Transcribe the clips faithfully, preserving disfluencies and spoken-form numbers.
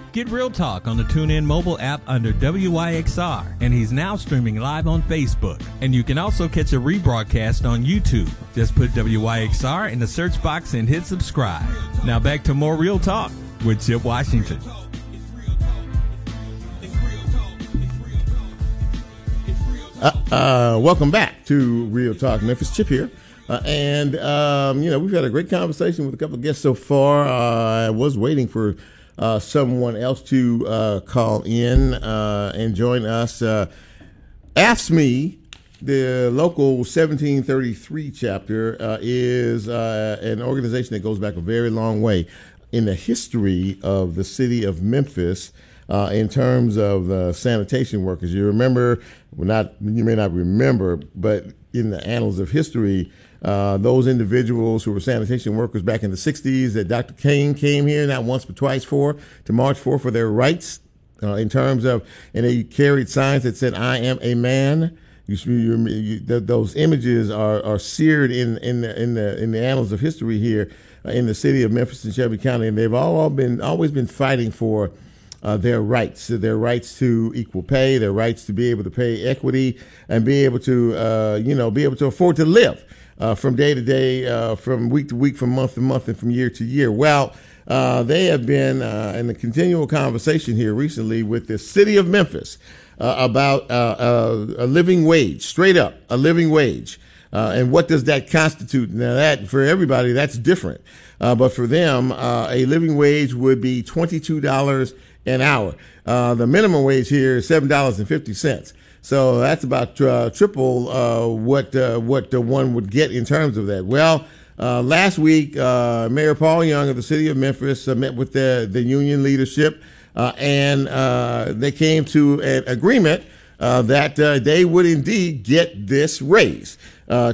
Get Real Talk on the TuneIn mobile app under W Y X R, and he's now streaming live on Facebook. And you can also catch a rebroadcast on YouTube. Just put W Y X R in the search box and hit subscribe. Now back to more Real Talk with Chip Washington. Uh, uh, welcome back to Real Talk Memphis. Chip here. Uh, and, um, you know, we've had a great conversation with a couple of guests so far. Uh, I was waiting for Uh, someone else to uh, call in uh, and join us. Uh, A F S M E, the local seventeen thirty-three chapter, uh, is uh, an organization that goes back a very long way in the history of the city of Memphis uh, in terms of uh, sanitation workers. You remember, well, not you may not remember, but in the annals of history, Uh, those individuals who were sanitation workers back in the sixties that Doctor King came here not once but twice for to march for for their rights uh, in terms of, and they carried signs that said, "I am a man." You, you, you, the, those images are, are seared in in the, in the in the annals of history here uh, in the city of Memphis and Shelby County, and they've all been always been fighting for Uh, their rights, their rights to equal pay, their rights to be able to pay equity and be able to, uh, you know, be able to afford to live uh, from day to day, uh, from week to week, from month to month, and from year to year. Well, uh, they have been uh, in a continual conversation here recently with the city of Memphis uh, about uh, uh, a living wage, straight up, a living wage. Uh, and what does that constitute? Now, that for everybody, that's different. Uh, but for them, uh, a living wage would be twenty-two dollars an hour. Uh, the minimum wage here is seven dollars and fifty cents. So that's about uh, triple uh, what uh, what the one would get in terms of that. Well, uh, last week, uh, Mayor Paul Young of the city of Memphis uh, met with the, the union leadership, uh, and uh, they came to an agreement uh, that uh, they would indeed get this raise uh,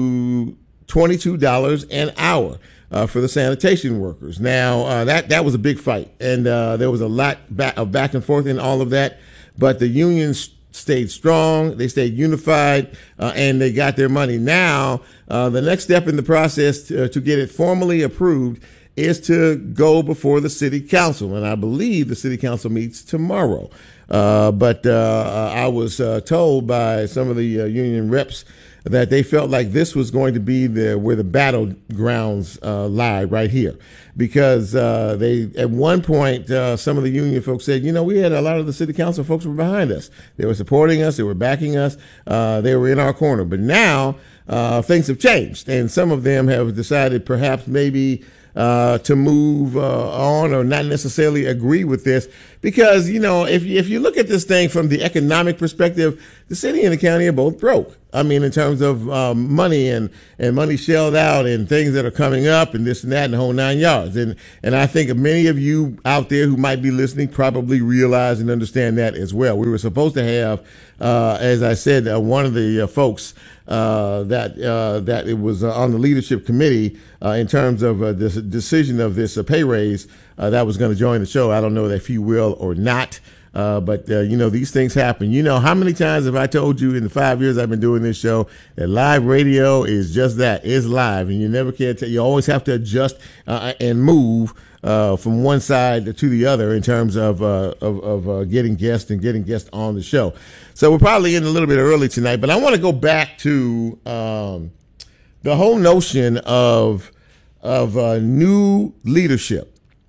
to twenty-two dollars an hour. Uh, for the sanitation workers. Now, uh, that, that was a big fight, and uh, there was a lot back, of back and forth in all of that, but the unions stayed strong, they stayed unified, uh, and they got their money. Now, uh, the next step in the process to, uh, to get it formally approved is to go before the city council, and I believe the city council meets tomorrow. Uh, but uh, I was uh, told by some of the uh, union reps that they felt like this was going to be the where the battlegrounds uh, lie, right here, because uh, they at one point uh, some of the union folks said, you know, we had a lot of the city council folks were behind us, they were supporting us, they were backing us, uh, they were in our corner. But now uh, things have changed, and some of them have decided perhaps maybe uh, to move uh, on or not necessarily agree with this, because you know if you, if you look at this thing from the economic perspective, the city and the county are both broke. I mean, in terms of um, money and, and money shelled out and things that are coming up and this and that and the whole nine yards. And and I think many of you out there who might be listening probably realize and understand that as well. We were supposed to have, uh, as I said, uh, one of the uh, folks uh, that uh, that it was uh, on the leadership committee uh, in terms of uh, this decision of this uh, pay raise uh, that was going to join the show. I don't know if he will or not. Uh, but, uh, you know, these things happen. You know, how many times have I told you in the five years I've been doing this show that live radio is just that, it's live, and you never can tell. You always have to adjust uh, and move uh, from one side to the other in terms of uh, of, of uh, getting guests and getting guests on the show. So we're probably in a little bit early tonight, but I want to go back to um, the whole notion of of uh, new leadership.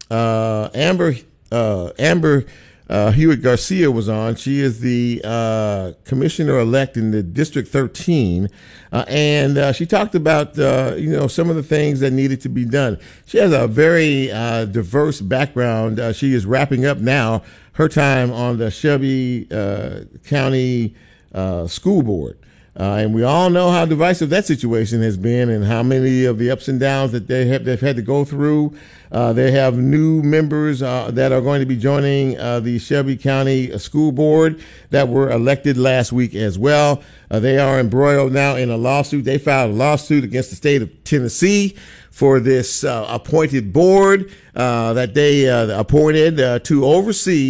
Uh, Amber uh, Amber. Uh, Hewitt Garcia was on. She is the uh, commissioner-elect in the District thirteen, uh, and uh, she talked about uh, you know some of the things that needed to be done. She has a very uh, diverse background. Uh, she is wrapping up now her time on the Shelby uh, County uh, School Board. Uh, and we all know how divisive that situation has been and how many of the ups and downs that they have, they've had to go through. Uh, they have new members uh, that are going to be joining uh, the Shelby County School Board that were elected last week as well. Uh, they are embroiled now in a lawsuit. They filed a lawsuit against the state of Tennessee for this uh, appointed board uh, that they uh, appointed uh, to oversee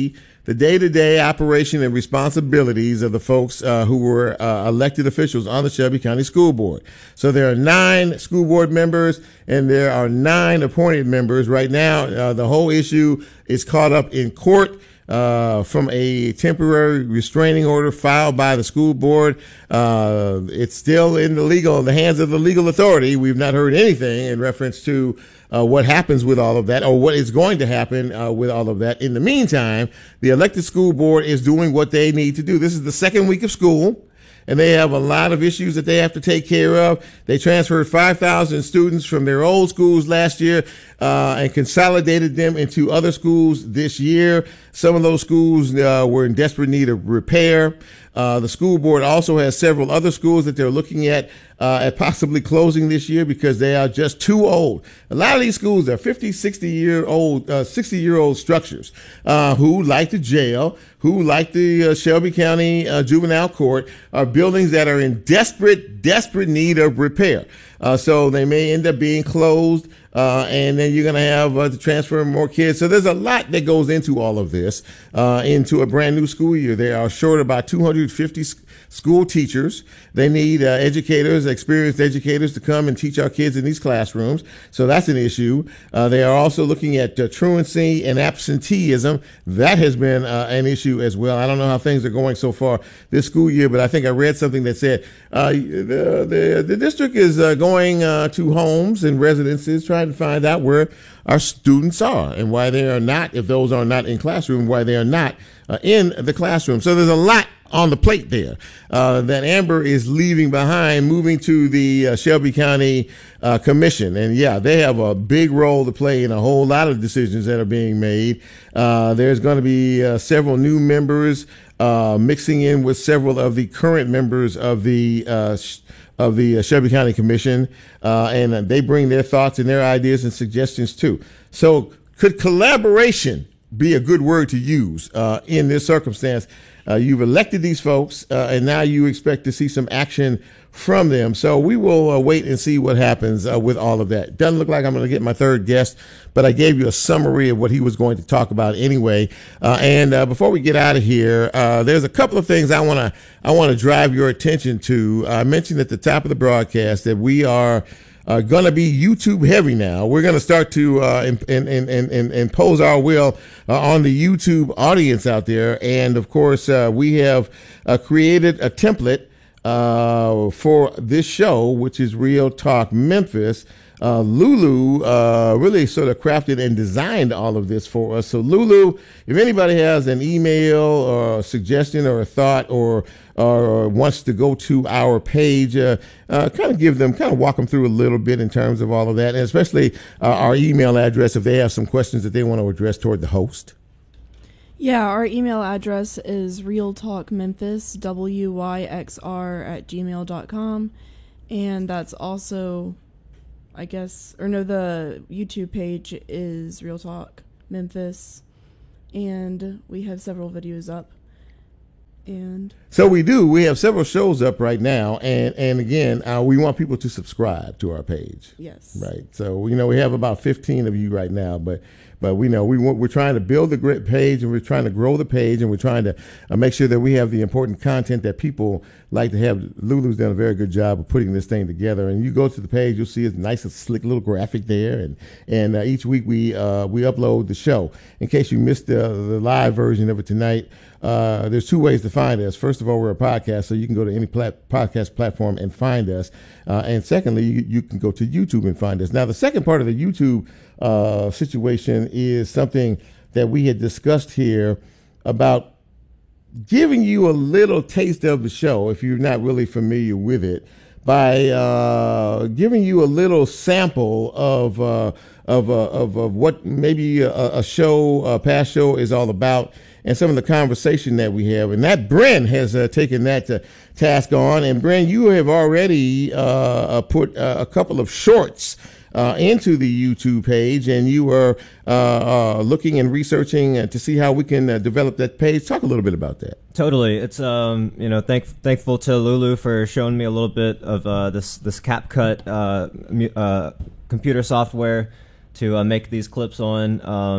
the day-to-day operation and responsibilities of the folks uh, who were uh, elected officials on the Shelby County School Board. So there are nine school board members and there are nine appointed members. Right now, uh, the whole issue is caught up in court. Uh, from a temporary restraining order filed by the school board. Uh, it's still in the legal, in the hands of the legal authority. We've not heard anything in reference to uh, what happens with all of that or what is going to happen uh, with all of that. In the meantime, the elected school board is doing what they need to do. This is the second week of school, and they have a lot of issues that they have to take care of. They transferred five thousand students from their old schools last year uh, and consolidated them into other schools this year. Some of those schools uh, were in desperate need of repair. Uh, the school board also has several other schools that they're looking at uh, at possibly closing this year because they are just too old. A lot of these schools are fifty, sixty year old, uh, sixty year old structures uh, who, like the jail, who, like the uh, Shelby County uh, Juvenile Court, are buildings that are in desperate, desperate need of repair. Uh, so they may end up being closed, uh, and then you're going to have uh, to transfer more kids. So there's a lot that goes into all of this, uh, into a brand new school year. They are short about two hundred fifty sc- school teachers. They need uh, educators, experienced educators to come and teach our kids in these classrooms. So that's an issue. Uh, they are also looking at uh, truancy and absenteeism. That has been uh, an issue as well. I don't know how things are going so far this school year, but I think I read something that said uh, the, the, the district is uh, going uh, to homes and residences trying to find out where our students are and why they are not, if those are not in classroom, why they are not uh, in the classroom. So there's a lot on the plate there uh, that Amber is leaving behind, moving to the uh, Shelby County uh, Commission. And yeah, they have a big role to play in a whole lot of decisions that are being made. Uh, there's going to be uh, several new members uh, mixing in with several of the current members of the uh, of the uh, Shelby County Commission, uh, and uh, they bring their thoughts and their ideas and suggestions too. So could collaboration be a good word to use uh, in this circumstance? Uh, you've elected these folks, uh, and now you expect to see some action from them. So we will uh, wait and see what happens uh, with all of that. Doesn't look like I'm going to get my third guest, but I gave you a summary of what he was going to talk about anyway. Uh, and uh, before we get out of here, uh, there's a couple of things I want to I want to drive your attention to. I mentioned at the top of the broadcast that we are Uh, going to be YouTube heavy now. We're going to start to uh, in, in, in, in, impose our will uh, on the YouTube audience out there. And of course, uh, we have uh, created a template uh, for this show, which is Real Talk Memphis. Uh, Lulu uh, really sort of crafted and designed all of this for us. So Lulu, if anybody has an email or a suggestion or a thought or or wants to go to our page, uh, uh, kind of give them, kind of walk them through a little bit in terms of all of that, and especially uh, our email address if they have some questions that they want to address toward the host. Yeah, our email address is realtalkmemphis, W Y X R, at gmail dot com, and that's also, I guess, or no, the YouTube page is Real Talk Memphis, and we have several videos up. And so we do. We have several shows up right now, and and again, uh, we want people to subscribe to our page. Yes. Right. So you know we have about fifteen of you right now, but but we know we want, we're trying to build the great page, and we're trying to grow the page, and we're trying to uh, make sure that we have the important content that people like to have. Lulu's done a very good job of putting this thing together, and you go to the page, you'll see a nice, slick little graphic there, and and uh, each week we uh, we upload the show. In case you missed the, the live version of it tonight. Uh, there's two ways to find us. First of all, we're a podcast, so you can go to any plat- podcast platform and find us. Uh, and secondly, you, you can go to YouTube and find us. Now, the second part of the YouTube uh, situation is something that we had discussed here about giving you a little taste of the show, if you're not really familiar with it, by uh, giving you a little sample of uh, of, uh, of of what maybe a, a show, a past show, is all about, and some of the conversation that we have. And that Bryn has uh, taken that uh, task on. And Bryn, you have already uh, put uh, a couple of shorts uh, into the YouTube page, and you are uh, uh, looking and researching uh, to see how we can uh, develop that page. Talk a little bit about that. Totally. It's, um, you know, thank, thankful to Lulu for showing me a little bit of uh, this, this CapCut uh, uh, computer software to uh, make these clips on. Um,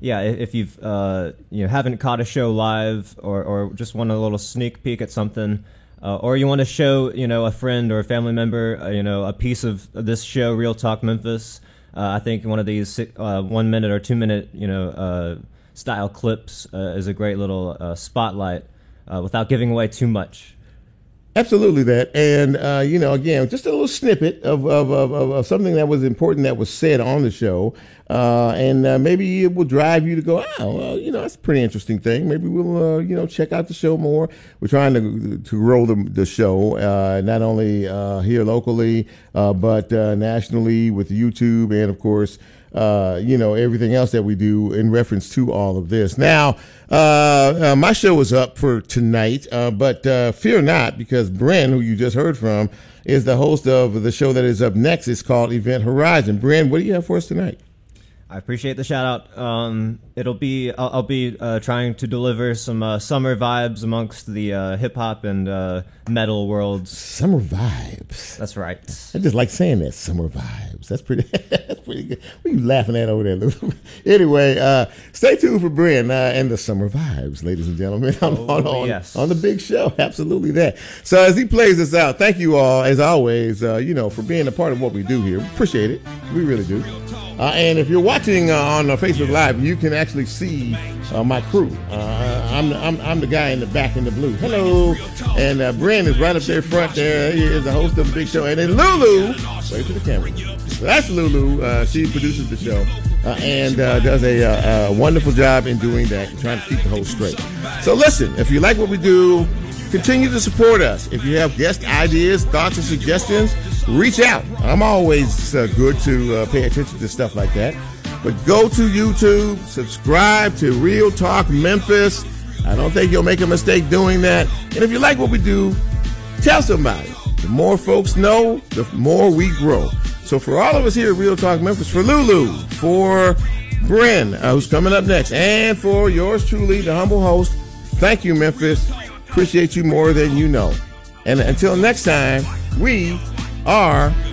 yeah, if, if you've uh, you know haven't caught a show live or or just want a little sneak peek at something. Uh, or you want to show, you know, a friend or a family member, uh, you know, a piece of this show, Real Talk Memphis. Uh, I think one of these uh, one minute or two minute, you know, uh, style clips uh, is a great little uh, spotlight uh, without giving away too much. Absolutely that. And, uh, you know, again, just a little snippet of, of, of, of something that was important that was said on the show. Uh, and uh, maybe it will drive you to go, oh, well, you know, that's a pretty interesting thing. Maybe we'll, uh, you know, check out the show more. We're trying to to grow the, the show, uh, not only uh, here locally, uh, but uh, nationally with YouTube and, of course, Uh, you know, everything else that we do in reference to all of this. Now, uh, uh, my show is up for tonight, uh, but uh, fear not, because Bren, who you just heard from, is the host of the show that is up next. It's called Event Horizon. Bren, what do you have for us tonight? I appreciate the shout out. Um, it'll be I'll, I'll be uh, trying to deliver some uh, summer vibes amongst the uh, hip hop and uh, metal worlds. Summer vibes. That's right. I just like saying that, summer vibes. That's pretty. That's pretty good. What are you laughing at over there, Lou? Anyway, uh, stay tuned for Bren uh, and the summer vibes, ladies and gentlemen, on, oh, on, on, yes. on the big show. Absolutely that. So as he plays this out, thank you all, as always, uh, you know, for being a part of what we do here. Appreciate it. We really do. Uh, and if you're watching uh, on uh, Facebook Live, you can actually see uh, my crew. Uh, I'm, I'm I'm the guy in the back in the blue. Hello. And uh, Bren is right up there front there. He is the host of the big show. And then Lulu, wait for the camera. So that's Lulu. Uh, she produces the show uh, and uh, does a, uh, a wonderful job in doing that, trying to keep the host straight. So listen, if you like what we do, continue to support us. If you have guest ideas, thoughts, or suggestions, reach out. I'm always uh, good to uh, pay attention to stuff like that. But go to YouTube, subscribe to Real Talk Memphis. I don't think you'll make a mistake doing that. And if you like what we do, tell somebody. The more folks know, the more we grow. So for all of us here at Real Talk Memphis, for Lulu, for Bren, uh, who's coming up next, and for yours truly, the humble host, thank you, Memphis. Appreciate you more than you know. And until next time, we are